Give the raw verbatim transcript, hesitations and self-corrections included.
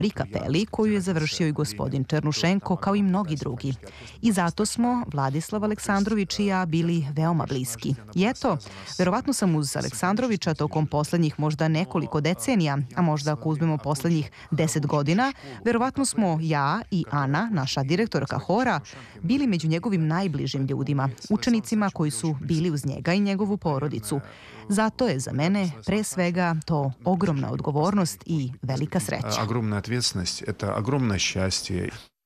kapeli koju je završio i gospodin Černušenko kao i mnogi drugi. I zato smo Vladislav Aleksandrović i ja bili veoma bliski. I eto, verovatno sam uz Aleksandrovića tokom poslednjih možda nekoliko decenija, a možda ako uzmemo poslednjih deset godina, verovatno smo ja i Ana, naša direktorka hora, bili među njegovim najbližim ljudima, učenicima koji su bili uz njega i njegovu porodicu. Zato je za mene pre svega to ogromna odgovornost i velika sreća. Огромная ответственность, это огромное счастье.